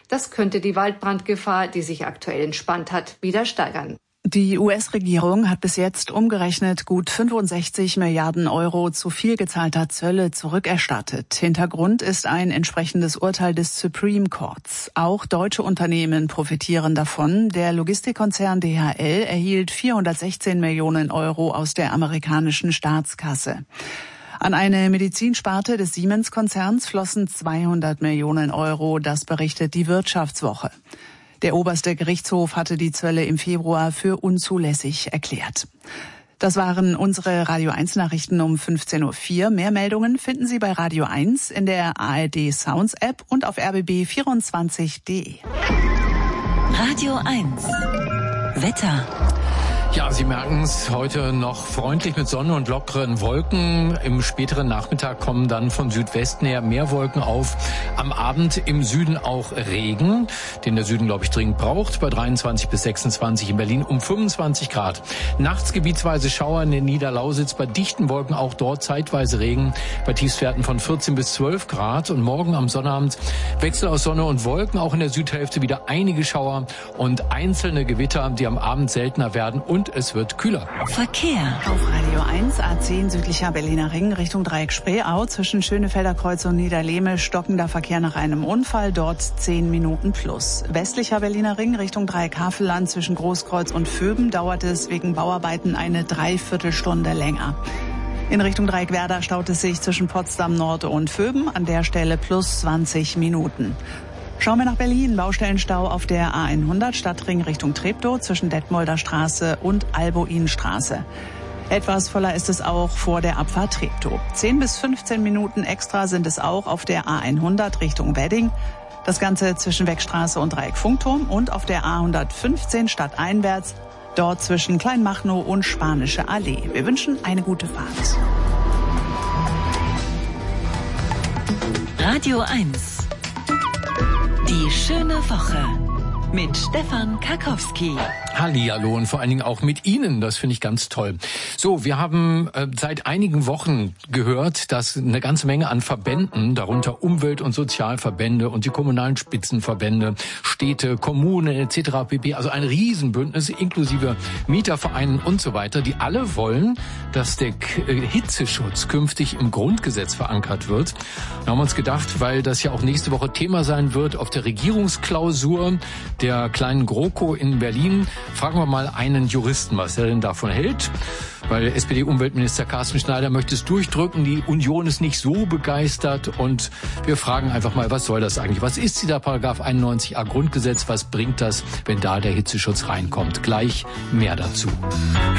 Das könnte die Waldbrandgefahr, die sich aktuell entspannt hat, wieder steigern. Die US-Regierung hat bis jetzt umgerechnet gut 65 Milliarden Euro zu viel gezahlter Zölle zurückerstattet. Hintergrund ist ein entsprechendes Urteil des Supreme Courts. Auch deutsche Unternehmen profitieren davon. Der Logistikkonzern DHL erhielt 416 Millionen Euro aus der amerikanischen Staatskasse. An eine Medizinsparte des Siemens-Konzerns flossen 200 Millionen Euro, das berichtet die Wirtschaftswoche. Der oberste Gerichtshof hatte die Zölle im Februar für unzulässig erklärt. Das waren unsere Radio 1 Nachrichten um 15.04 Uhr. Mehr Meldungen finden Sie bei Radio 1 in der ARD Sounds App und auf rbb24.de. Radio 1 Wetter. Ja, Sie merken es, heute noch freundlich mit Sonne und lockeren Wolken. Im späteren Nachmittag kommen dann von Südwesten her mehr Wolken auf. Am Abend im Süden auch Regen, den der Süden, glaube ich, dringend braucht. Bei 23 bis 26 in Berlin um 25 Grad. Nachts gebietsweise Schauer in der Niederlausitz. Bei dichten Wolken auch dort zeitweise Regen. Bei Tiefstwerten von 14 bis 12 Grad. Und morgen am Sonnabend Wechsel aus Sonne und Wolken. Auch in der Südhälfte wieder einige Schauer und einzelne Gewitter, die am Abend seltener werden. Und es wird kühler. Verkehr. Auf Radio 1, A10 südlicher Berliner Ring Richtung Dreieck Spreeau zwischen Schönefelder Kreuz und Niederlehme stockender Verkehr nach einem Unfall, dort 10 Minuten plus. Westlicher Berliner Ring Richtung Dreieck Havelland zwischen Großkreuz und Vöben dauert es wegen Bauarbeiten eine Dreiviertelstunde länger. In Richtung Dreieck Werder staut es sich zwischen Potsdam Nord und Vöben, an der Stelle plus 20 Minuten. Schauen wir nach Berlin. Baustellenstau auf der A100 Stadtring Richtung Treptow zwischen Detmolder Straße und Albuinstraße. Etwas voller ist es auch vor der Abfahrt Treptow. 10 bis 15 Minuten extra sind es auch auf der A100 Richtung Wedding. Das Ganze zwischen Wegstraße und Dreieck Funkturm und auf der A115 stadteinwärts, dort zwischen Kleinmachnow und Spanische Allee. Wir wünschen eine gute Fahrt. Radio 1 Die schöne Woche mit Stefan Karkowski. Hallihallo und vor allen Dingen auch mit Ihnen, das finde ich ganz toll. So, wir haben seit einigen Wochen gehört, dass eine ganze Menge an Verbänden, darunter Umwelt- und Sozialverbände und die kommunalen Spitzenverbände, Städte, Kommunen etc. pp., also ein Riesenbündnis inklusive Mietervereinen und so weiter, die alle wollen, dass der Hitzeschutz künftig im Grundgesetz verankert wird. Da haben wir uns gedacht, weil das ja auch nächste Woche Thema sein wird auf der Regierungsklausur der kleinen GroKo in Berlin, fragen wir mal einen Juristen, was er denn davon hält. Weil SPD-Umweltminister Carsten Schneider möchte es durchdrücken, die Union ist nicht so begeistert und wir fragen einfach mal, was soll das eigentlich? Was ist dieser Paragraph 91a Grundgesetz? Was bringt das, wenn da der Hitzeschutz reinkommt? Gleich mehr dazu.